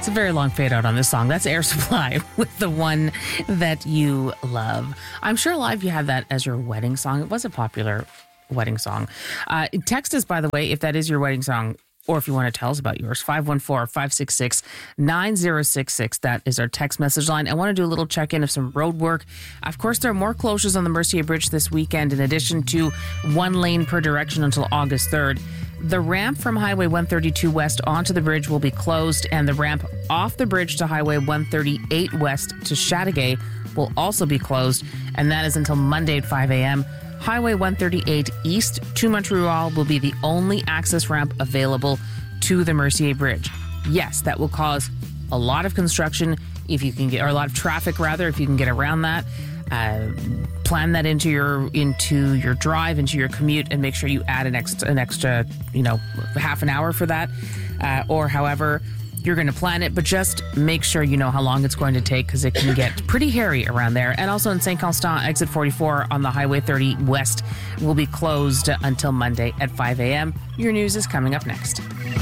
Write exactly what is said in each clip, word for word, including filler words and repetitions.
It's a very long fade out on this song. That's Air Supply with The One That You Love. I'm sure a lot of you have that as your wedding song. It was a popular wedding song. Uh, text us, by the way, if that is your wedding song, or if you want to tell us about yours, five one four, five six six, nine zero six six. That is our text message line. I want to do a little check-in of some road work. Of course, there are more closures on the Mercier Bridge this weekend, in addition to one lane per direction until August third. The ramp from Highway one thirty-two West onto the bridge will be closed, and the ramp off the bridge to Highway one thirty-eight West to Chateauguay will also be closed, and that is until Monday at five a.m. Highway one thirty-eight East to Montreal will be the only access ramp available to the Mercier Bridge. Yes, that will cause a lot of construction if you can get, or a lot of traffic rather, if you can get around that. Uh, plan that into your into your drive, into your commute, and make sure you add an extra, an extra, you know, half an hour for that, uh, or however you're going to plan it. But just make sure you know how long it's going to take, because it can get pretty hairy around there. And also in Saint Constant, exit forty-four on the Highway thirty West will be closed until Monday at five a.m. Your news is coming up next.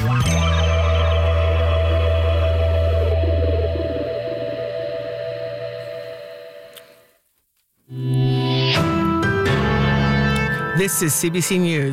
This is C B C News.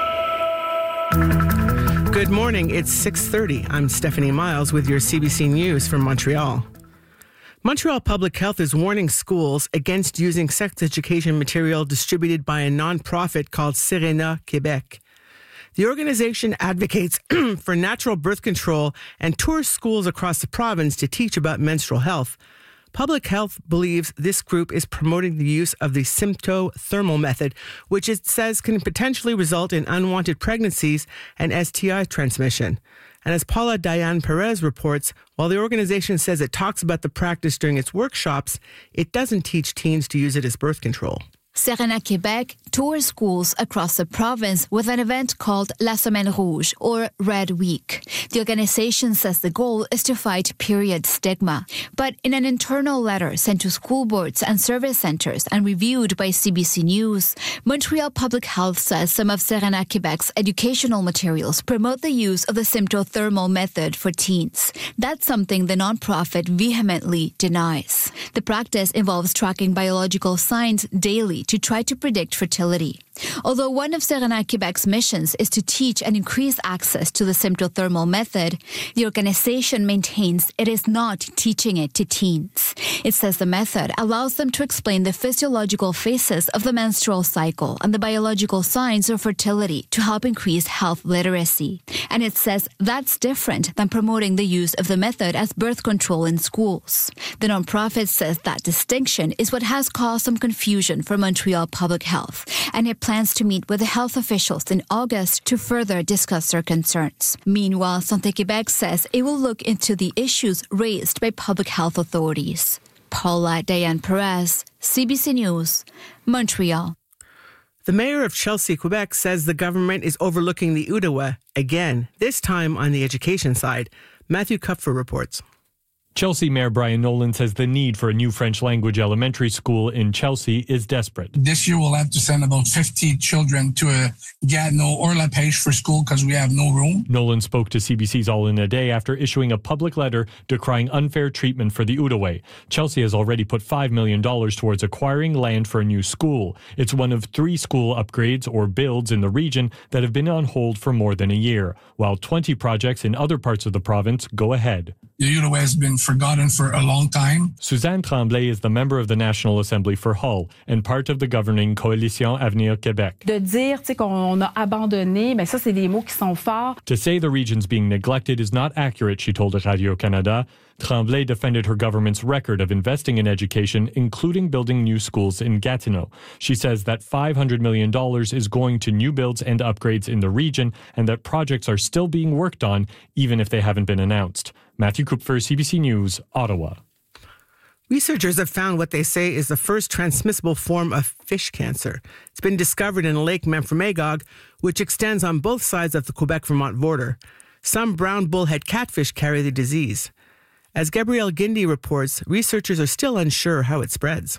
Good morning. It's six thirty. I'm Stephanie Miles with your C B C News from Montreal. Montreal Public Health is warning schools against using sex education material distributed by a nonprofit called Serena Quebec. The organization advocates for natural birth control and tours schools across the province to teach about menstrual health. Public Health believes this group is promoting the use of the symptothermal method, which it says can potentially result in unwanted pregnancies and S T I transmission. And as Paula Diane Perez reports, while the organization says it talks about the practice during its workshops, it doesn't teach teens to use it as birth control. Serena Quebec tours schools across the province with an event called La Semaine Rouge, or Red Week. The organization says the goal is to fight period stigma. But in an internal letter sent to school boards and service centers and reviewed by C B C News, Montreal Public Health says some of Serena Quebec's educational materials promote the use of the symptothermal method for teens. That's something the nonprofit vehemently denies. The practice involves tracking biological signs daily to try to predict fertility. Although one of Serena Quebec's missions is to teach and increase access to the symptothermal method, the organization maintains it is not teaching it to teens. It says the method allows them to explain the physiological phases of the menstrual cycle and the biological signs of fertility to help increase health literacy. And it says that's different than promoting the use of the method as birth control in schools. The nonprofit says that distinction is what has caused some confusion for Montreal Public Health, and it plans to meet with the health officials in August to further discuss their concerns. Meanwhile, Santé Québec says it will look into the issues raised by public health authorities. Paula Diane Perez, C B C News, Montreal. The mayor of Chelsea, Quebec, says the government is overlooking the Outaouais again, this time on the education side. Matthew Kupfer reports. Chelsea Mayor Brian Nolan says the need for a new French language elementary school in Chelsea is desperate. This year we'll have to send about fifty children to a Gatineau or La Pêche for school because we have no room. Nolan spoke to C B C's All in a Day after issuing a public letter decrying unfair treatment for the Outaouais. Chelsea has already put five million dollars towards acquiring land for a new school. It's one of three school upgrades or builds in the region that have been on hold for more than a year, while twenty projects in other parts of the province go ahead. The Outaouais has been forgotten for a long time. Suzanne Tremblay is the member of the National Assembly for Hull and part of the governing Coalition Avenir Québec. De dire, tu sais, qu'on a abandonné, mais ça, c'est des mots qui sont forts. To say the region's being neglected is not accurate, she told Radio-Canada. Tremblay defended her government's record of investing in education, including building new schools in Gatineau. She says that five hundred million dollars is going to new builds and upgrades in the region, and that projects are still being worked on, even if they haven't been announced. Matthew Kupfer, C B C News, Ottawa. Researchers have found what they say is the first transmissible form of fish cancer. It's been discovered in Lake Memphremagog, which extends on both sides of the Quebec-Vermont border. Some brown bullhead catfish carry the disease. As Gabrielle Guindy reports, researchers are still unsure how it spreads.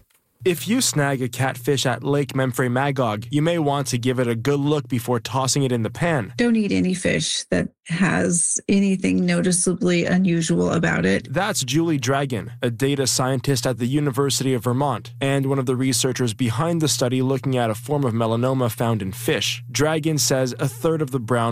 If you snag a catfish at Lake Memphrey Magog, you may want to give it a good look before tossing it in the pan. Don't eat any fish that has anything noticeably unusual about it. That's Julie Dragon, a data scientist at the University of Vermont, and one of the researchers behind the study looking at a form of melanoma found in fish. Dragon says a third of the brown